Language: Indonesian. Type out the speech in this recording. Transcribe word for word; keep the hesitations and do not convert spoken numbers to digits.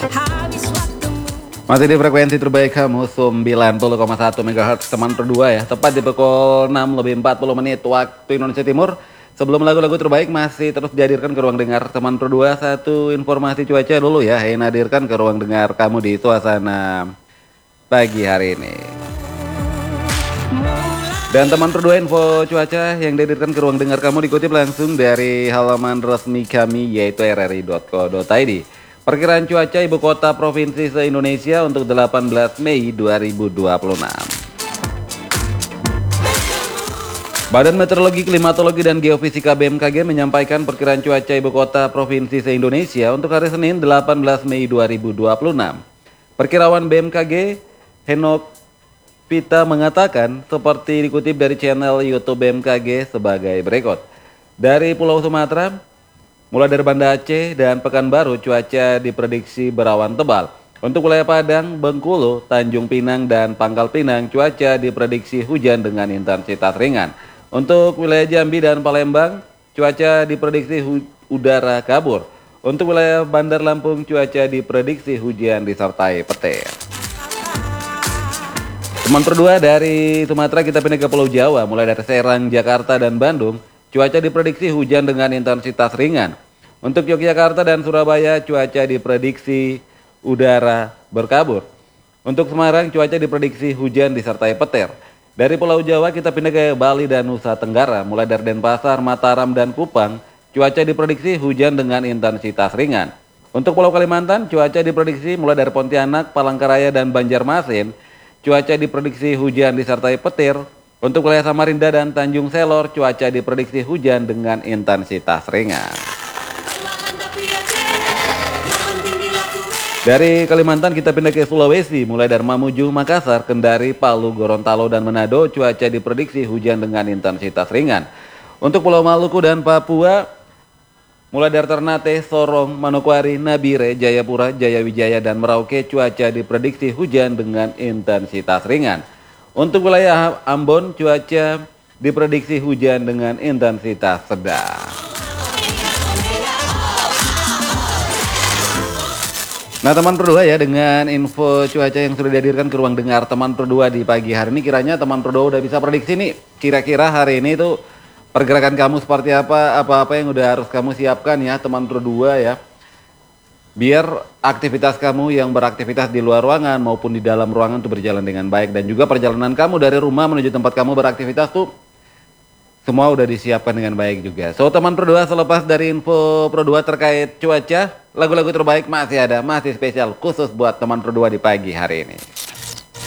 Masih di frekuensi terbaik kamu sembilan puluh koma satu megahertz teman berdua ya. Tepat di pukul enam lebih empat puluh menit waktu Indonesia Timur. Sebelum lagu-lagu terbaik masih terus dihadirkan ke ruang dengar teman berdua. Satu informasi cuaca dulu ya, yang hadirkan ke ruang dengar kamu di suasana pagi hari ini. Dan teman berdua, info cuaca yang dihadirkan ke ruang dengar kamu dikutip langsung dari halaman resmi kami yaitu r r i dot co dot i d. Perkiraan cuaca ibu kota provinsi se-Indonesia untuk delapan belas Mei dua ribu dua puluh enam. Badan Meteorologi, Klimatologi, dan Geofisika B M K G menyampaikan perkiraan cuaca ibu kota provinsi se-Indonesia untuk hari Senin delapan belas Mei dua ribu dua puluh enam. Perkirawan B M K G, Henok Pita mengatakan seperti dikutip dari channel YouTube B M K G sebagai berikut. Dari Pulau Sumatera, mulai dari Banda Aceh dan Pekanbaru, cuaca diprediksi berawan tebal. Untuk wilayah Padang, Bengkulu, Tanjung Pinang, dan Pangkal Pinang, cuaca diprediksi hujan dengan intensitas ringan. Untuk wilayah Jambi dan Palembang, cuaca diprediksi udara kabur. Untuk wilayah Bandar Lampung, cuaca diprediksi hujan disertai petir. Teman berdua, dari Sumatera kita pindah ke Pulau Jawa, mulai dari Serang, Jakarta, dan Bandung, cuaca diprediksi hujan dengan intensitas ringan. Untuk Yogyakarta dan Surabaya, cuaca diprediksi udara berkabut. Untuk Semarang, cuaca diprediksi hujan disertai petir. Dari Pulau Jawa kita pindah ke Bali dan Nusa Tenggara, mulai dari Denpasar, Mataram, dan Kupang, cuaca diprediksi hujan dengan intensitas ringan. Untuk Pulau Kalimantan, cuaca diprediksi mulai dari Pontianak, Palangkaraya, dan Banjarmasin, cuaca diprediksi hujan disertai petir. Untuk wilayah Samarinda dan Tanjung Selor, cuaca diprediksi hujan dengan intensitas ringan. Dari Kalimantan kita pindah ke Sulawesi, mulai dari Mamuju, Makassar, Kendari, Palu, Gorontalo, dan Manado, cuaca diprediksi hujan dengan intensitas ringan. Untuk Pulau Maluku dan Papua, mulai dari Ternate, Sorong, Manokwari, Nabire, Jayapura, Jayawijaya, dan Merauke, cuaca diprediksi hujan dengan intensitas ringan. Untuk wilayah Ambon, cuaca diprediksi hujan dengan intensitas sedang. Nah teman berdua ya, dengan info cuaca yang sudah dihadirkan ke ruang dengar teman berdua di pagi hari ini, kiranya teman berdua udah bisa prediksi nih, kira-kira hari ini tuh pergerakan kamu seperti apa, apa-apa yang udah harus kamu siapkan ya teman berdua ya. Biar aktivitas kamu yang beraktivitas di luar ruangan maupun di dalam ruangan itu berjalan dengan baik. Dan juga perjalanan kamu dari rumah menuju tempat kamu beraktivitas tuh semua udah disiapkan dengan baik juga. So teman berdua, selepas dari info berdua terkait cuaca, lagu-lagu terbaik masih ada, masih spesial khusus buat teman berdua di pagi hari ini.